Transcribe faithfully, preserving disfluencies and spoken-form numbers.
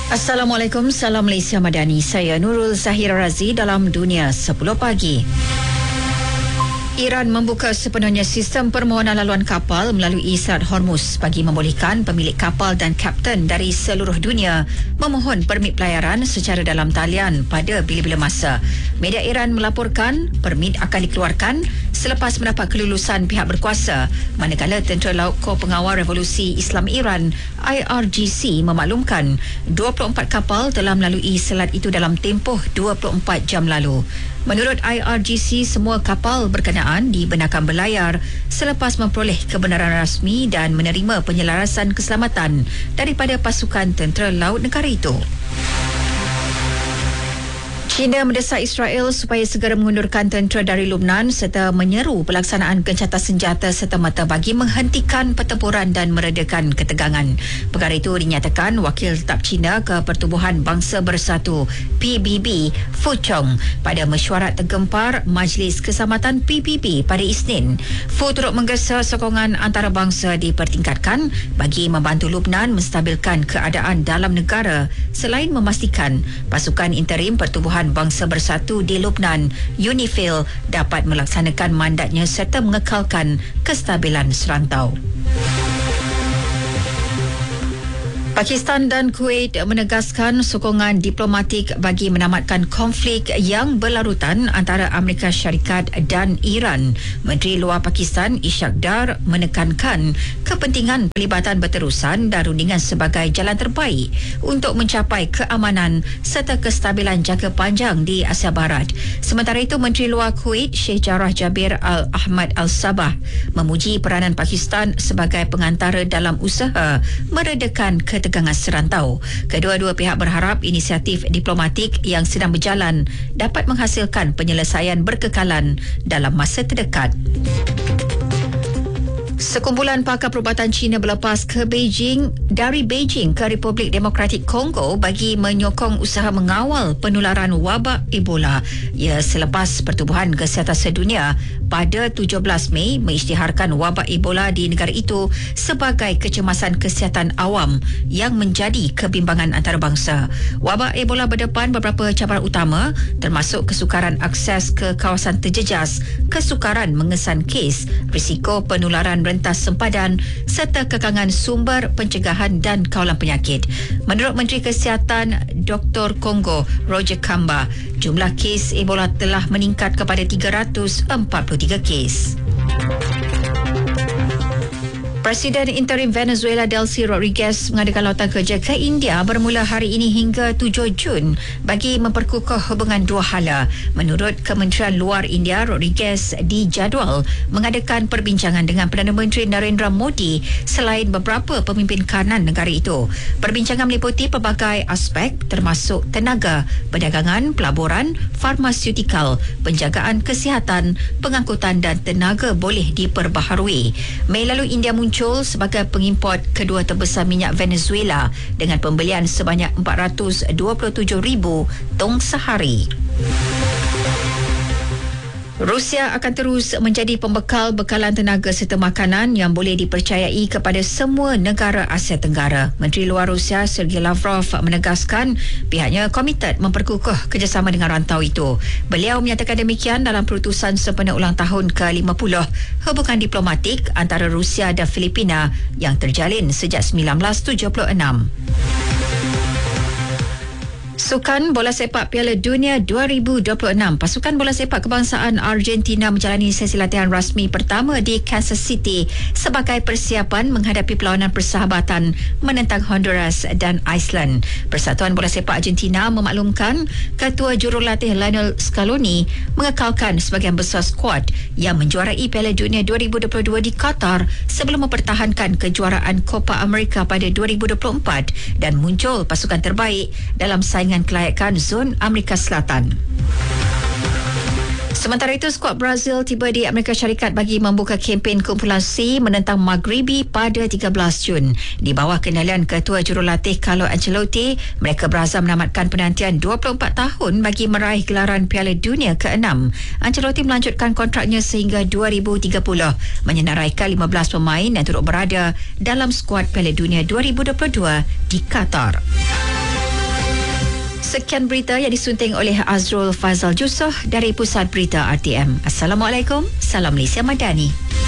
Assalamualaikum, salam Malaysia Madani. Saya Nurul Zahira Razi dalam Dunia sepuluh Pagi. Iran membuka sepenuhnya sistem permohonan laluan kapal melalui Selat Hormuz bagi membolehkan pemilik kapal dan kapten dari seluruh dunia memohon permit pelayaran secara dalam talian pada bila-bila masa. Media Iran melaporkan permit akan dikeluarkan selepas mendapat kelulusan pihak berkuasa, manakala Tentera Laut Kor Pengawal Revolusi Islam Iran I R G C memaklumkan dua puluh empat kapal telah melalui selat itu dalam tempoh dua puluh empat jam lalu. Menurut I R G C, semua kapal berkenaan dibenarkan berlayar selepas memperoleh kebenaran rasmi dan menerima penyelarasan keselamatan daripada pasukan tentera laut negara itu. China mendesak Israel supaya segera mengundurkan tentera dari Lebanon serta menyeru pelaksanaan gencatan senjata serta-merta bagi menghentikan pertempuran dan meredakan ketegangan. Perkara itu dinyatakan Wakil Tetap China ke Pertubuhan Bangsa Bersatu P B B Fu Chong pada mesyuarat tergempar Majlis Keselamatan P B B pada Isnin. Fu turut menggesa sokongan antarabangsa dipertingkatkan bagi membantu Lebanon menstabilkan keadaan dalam negara selain memastikan pasukan interim Pertubuhan Bangsa Bersatu di Lebanon, UNIFIL, dapat melaksanakan mandatnya serta mengekalkan kestabilan serantau. Pakistan dan Kuwait menegaskan sokongan diplomatik bagi menamatkan konflik yang berlarutan antara Amerika Syarikat dan Iran. Menteri Luar Pakistan Ishaq Dar menekankan kepentingan pelibatan berterusan dan rundingan sebagai jalan terbaik untuk mencapai keamanan serta kestabilan jangka panjang di Asia Barat. Sementara itu, Menteri Luar Kuwait Sheikh Jarrah Jabir Al-Ahmad Al-Sabah memuji peranan Pakistan sebagai pengantara dalam usaha meredakan ketegangan tegangan serantau. Kedua-dua pihak berharap inisiatif diplomatik yang sedang berjalan dapat menghasilkan penyelesaian berkekalan dalam masa terdekat. Sekumpulan pakar perubatan China berlepas ke Beijing dari Beijing ke Republik Demokratik Kongo bagi menyokong usaha mengawal penularan wabak Ebola. Ia selepas Pertubuhan Kesihatan Sedunia pada tujuh belas Mei mengisytiharkan wabak Ebola di negara itu sebagai kecemasan kesihatan awam yang menjadi kebimbangan antarabangsa. Wabak Ebola berdepan beberapa cabaran utama termasuk kesukaran akses ke kawasan terjejas, kesukaran mengesan kes, risiko penularan rentas sempadan serta kekangan sumber pencegahan dan kawalan penyakit. Menurut Menteri Kesihatan Doktor Kongo Roger Kamba, jumlah kes Ebola telah meningkat kepada tiga ratus empat puluh tiga kes. Presiden interim Venezuela Delcy Rodriguez mengadakan lautan kerja ke India bermula hari ini hingga tujuh Jun bagi memperkukuh hubungan dua hala. Menurut Kementerian Luar India, Rodriguez dijadual mengadakan perbincangan dengan Perdana Menteri Narendra Modi selain beberapa pemimpin kanan negara itu. Perbincangan meliputi pelbagai aspek termasuk tenaga, perdagangan, pelaburan, farmaseutikal, penjagaan kesihatan, pengangkutan dan tenaga boleh diperbaharui. Mei lalu India muncul sebagai pengimport kedua terbesar minyak Venezuela dengan pembelian sebanyak empat ratus dua puluh tujuh ribu tong sehari. Rusia akan terus menjadi pembekal bekalan tenaga serta makanan yang boleh dipercayai kepada semua negara Asia Tenggara. Menteri Luar Rusia Sergei Lavrov menegaskan pihaknya komited memperkukuh kerjasama dengan rantau itu. Beliau menyatakan demikian dalam perutusan sempena ulang tahun ke lima puluh hubungan diplomatik antara Rusia dan Filipina yang terjalin sejak sembilan belas tujuh puluh enam. Sukan Bola Sepak Piala Dunia dua ribu dua puluh enam, pasukan bola sepak kebangsaan Argentina menjalani sesi latihan rasmi pertama di Kansas City sebagai persiapan menghadapi perlawanan persahabatan menentang Honduras dan Iceland. Persatuan Bola Sepak Argentina memaklumkan Ketua Jurulatih Lionel Scaloni mengekalkan sebagian besar skuad yang menjuarai Piala Dunia dua ribu dua puluh dua di Qatar sebelum mempertahankan kejuaraan Copa America pada dua ribu dua puluh empat dan muncul pasukan terbaik dalam saingan kelayakan zon Amerika Selatan. Sementara itu, skuad Brazil tiba di Amerika Syarikat bagi membuka kempen kumpulan C menentang Maghribi pada tiga belas Jun. Di bawah kendalian Ketua Jurulatih Carlo Ancelotti, mereka berazam menamatkan penantian dua puluh empat tahun bagi meraih gelaran Piala Dunia keenam. Ancelotti melanjutkan kontraknya sehingga dua ribu tiga puluh, menyenaraikan lima belas pemain yang turut berada dalam skuad Piala Dunia dua ribu dua puluh dua di Qatar. Sekian berita yang disunting oleh Azrul Fazal Jusoh dari Pusat Berita R T M. Assalamualaikum, salam Malaysia Madani.